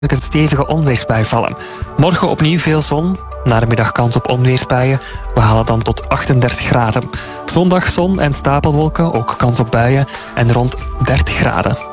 een stevige onweersbui vallen. Morgen opnieuw veel zon, na de middag kans op onweersbuien. We halen dan tot 38 graden. Zondag zon en stapelwolken, ook kans op buien en rond 30 graden.